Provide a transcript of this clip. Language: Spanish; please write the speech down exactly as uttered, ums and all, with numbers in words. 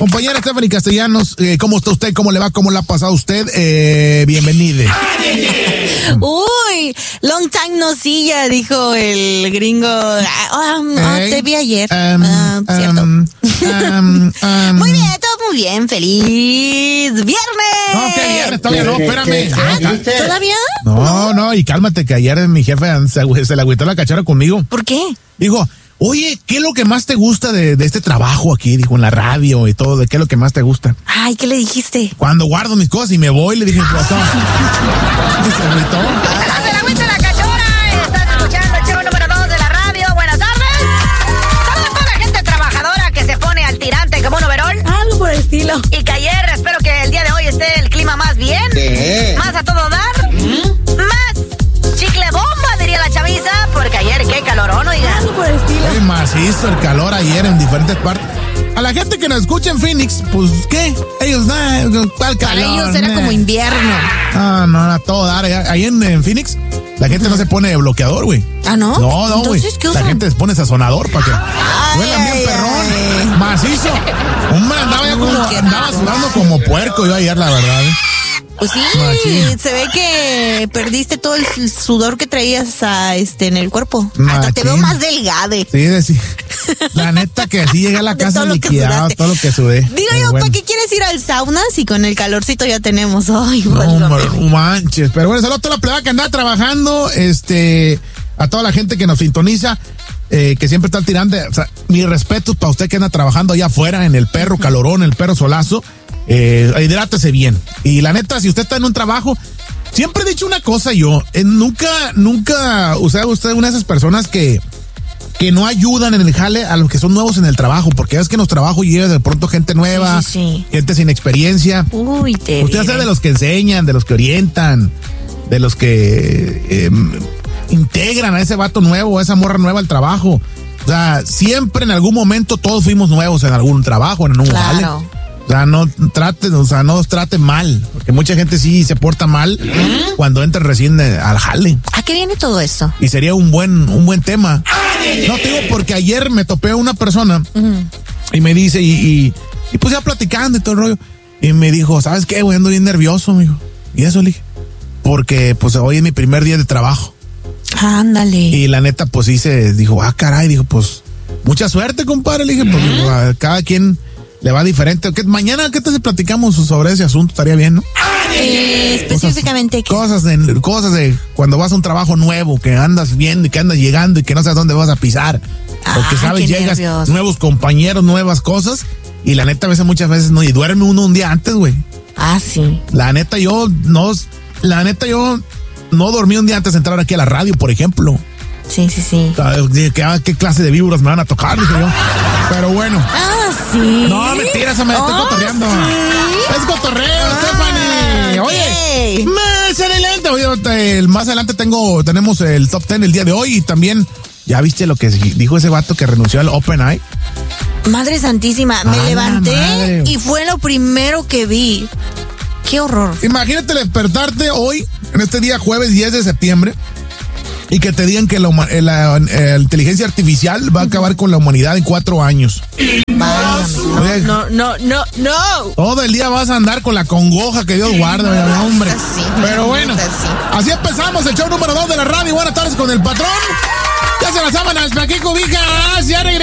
Compañera Stephanie Castellanos, eh, ¿cómo está usted? ¿Cómo le va? ¿Cómo le ha pasado usted? Eh, bienvenida. Uy, long time no see ya, dijo el gringo. Ah, um, oh, Hey, te vi ayer. um, Ah, cierto. um, um, um. Muy bien, todo muy bien. ¡Feliz viernes! No, qué viernes, todavía no, espérame. Ah, ¿todavía? No, no, y cálmate que ayer mi jefe se, se le agüitó la cachara conmigo. ¿Por qué? Dijo, oye, ¿qué es lo que más te gusta de, de este trabajo aquí? Dijo, en la radio y todo, ¿de qué es lo que más te gusta? Ay, ¿qué le dijiste? Cuando guardo mis cosas y me voy, le dije, pues, no. Y se agüitó. ¡No se la agüite la cachora! Estás escuchando el show número dos de la radio. Buenas tardes. Saludos a toda la gente trabajadora que se pone al tirante como un overol. Algo por el estilo. Y que ayer, espero que el día de hoy esté el clima más bien. ¿Qué? Más a todo dar. Más chicle bomba, diría la chaviza. Porque ayer qué calorón, oigan. Algo por el estilo. Ay, macizo el calor ayer en diferentes partes. A la gente que nos escucha en Phoenix, pues, ¿qué? Ellos, nah, ¿cuál calor? Para ellos era nah. como invierno. Ah, no, a todo dar. Ahí en, en Phoenix, la gente no se pone bloqueador, güey. ¿Ah, no? No, no, güey. Entonces, ¿qué La usan? gente se pone sazonador para que Ay, huela bien ay, perrón, ay. macizo. Hombre, andaba ya como, Uy, qué andaba rico. sudando como puerco yo ayer, la verdad. ¿eh? Pues sí, Machín. se ve que perdiste todo el sudor que traías a, este, en el cuerpo. Hasta te Machín. veo más delgade. Sí, de, sí. La neta que así llegué a la De casa todo lo que liquidado, sudaste. todo lo que sudé. Digo Pero yo, bueno. ¿para qué quieres ir al sauna si con el calorcito ya tenemos? Ay, No, válgame. hombre, no manches. Pero bueno, saludos a toda la plebada que anda trabajando, este, a toda la gente que nos sintoniza, eh, que siempre está al tirante. O sea, mis respetos para usted que anda trabajando allá afuera en el perro calorón, el perro solazo. Eh, hidrátese bien. Y la neta, si usted está en un trabajo, siempre he dicho una cosa yo, eh, nunca, nunca, o sea, usted es una de esas personas que, que no ayudan en el jale a los que son nuevos en el trabajo, porque es que en los trabajos llega de pronto gente nueva, Sí, sí, sí. gente sin experiencia. Uy, te Usted diré. es de los que enseñan, de los que orientan, de los que eh, integran a ese vato nuevo, a esa morra nueva al trabajo. O sea, siempre en algún momento todos fuimos nuevos en algún trabajo, en un Claro. jale. O sea, no traten, o sea, no os traten mal, porque mucha gente sí se porta mal cuando entra recién eh, al jale. ¿A qué viene todo esto? Y sería un buen, un buen tema. No te digo porque ayer me topé a una persona y me dice, y, y, y pues ya platicando y todo el rollo, y me dijo, ¿sabes qué, güey? Ando bien nervioso, amigo. Y eso le dije, porque pues hoy es mi primer día de trabajo. Ándale. Y la neta, pues sí se dijo, ah, caray, dijo, pues, mucha suerte, compadre. Le dije, porque pues, a cada quien le va diferente. ¿Qué, mañana, ¿qué tal si platicamos sobre ese asunto? Estaría bien, ¿no? Eh, específicamente, ¿qué? Cosas de, cosas de cuando vas a un trabajo nuevo, que andas viendo y que andas llegando y que no sabes dónde vas a pisar. Porque Ah, sabes, qué llegas, nervios. nuevos compañeros, nuevas cosas. Y la neta, a veces, muchas veces no. Y duerme uno un día antes, güey. Ah, sí. La neta, yo no. La neta, yo no dormí un día antes de entrar aquí a la radio, por ejemplo. Sí, sí, sí. ¿Qué, qué clase de víboras me van a tocar? Dije yo. Pero bueno. Ah, sí. No, mentira, eso me estoy Oh, cotorreando. ¿sí? Es cotorreo, Ah, Stephanie. Oye, ok. más adelante, oye, el- más adelante tengo, tenemos el top ten el día de hoy y también, ¿ya viste lo que dijo ese vato que renunció al Open Eye? Madre santísima, me A la levanté madre. y fue lo primero que vi. Qué horror. Imagínate despertarte hoy, en este día jueves diez de septiembre, y que te digan que la, huma- eh, la, eh, la inteligencia artificial va a acabar con la humanidad en cuatro años. Válgame. No, no, no, no. Todo el día vas a andar con la congoja que Dios guarda, no, hombre. así, Pero bueno, así. así empezamos el show número dos de la radio. Buenas tardes con el patrón. Ya se las sábanas, aquí cobijas, ya regresamos.